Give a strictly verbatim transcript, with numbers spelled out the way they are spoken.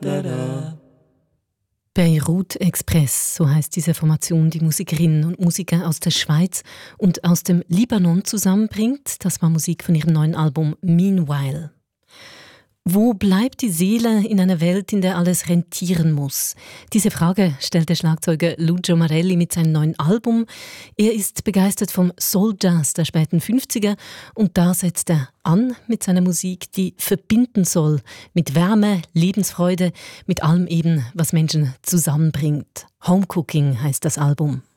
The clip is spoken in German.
Beirut Express, so heißt diese Formation, die Musikerinnen und Musiker aus der Schweiz und aus dem Libanon zusammenbringt. Das war Musik von ihrem neuen Album Meanwhile. Wo bleibt die Seele in einer Welt, in der alles rentieren muss? Diese Frage stellt der Schlagzeuger Lucio Marelli mit seinem neuen Album. Er ist begeistert vom Soul Jazz der späten fünfziger und da setzt er an mit seiner Musik, die verbinden soll mit Wärme, Lebensfreude, mit allem eben, was Menschen zusammenbringt. Home Cooking heißt das Album.